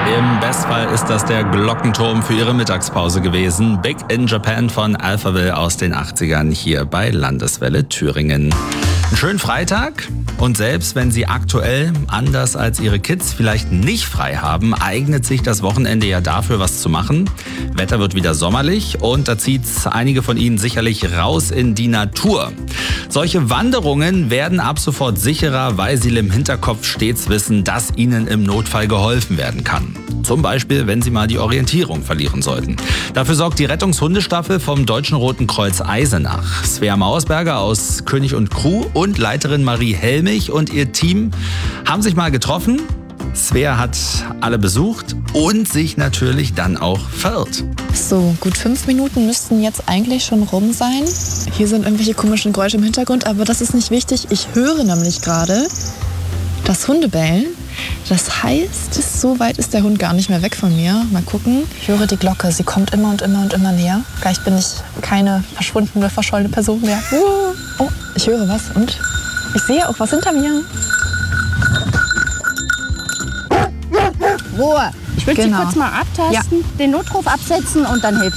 Im Bestfall ist das der Glockenturm für ihre Mittagspause gewesen. Big in Japan von Alphaville aus den 80ern hier bei Landeswelle Thüringen. Einen schönen Freitag und selbst wenn Sie aktuell, anders als Ihre Kids, vielleicht nicht frei haben, eignet sich das Wochenende ja dafür, was zu machen. Wetter wird wieder sommerlich und da zieht's einige von Ihnen sicherlich raus in die Natur. Solche Wanderungen werden ab sofort sicherer, weil Sie im Hinterkopf stets wissen, dass Ihnen im Notfall geholfen werden kann. Zum Beispiel, wenn Sie mal die Orientierung verlieren sollten. Dafür sorgt die Rettungshundestaffel vom Deutschen Roten Kreuz Eisenach. Svea Mausberger aus König und Crew und Leiterin Marie Helmich und ihr Team haben sich mal getroffen. Svea hat alle besucht und sich natürlich dann auch verirrt. So, gut 5 Minuten müssten jetzt eigentlich schon rum sein. Hier sind irgendwelche komischen Geräusche im Hintergrund, aber das ist nicht wichtig. Ich höre nämlich gerade das Hundebellen. Das heißt, so weit ist der Hund gar nicht mehr weg von mir. Mal gucken. Ich höre die Glocke. Sie kommt immer und immer und immer näher. Gleich bin ich keine verschwundene, verschollene Person mehr. Oh, ich höre was und ich sehe auch was hinter mir. Ruhe. Ich will Sie kurz mal abtasten, den Notruf absetzen und dann helfe ich.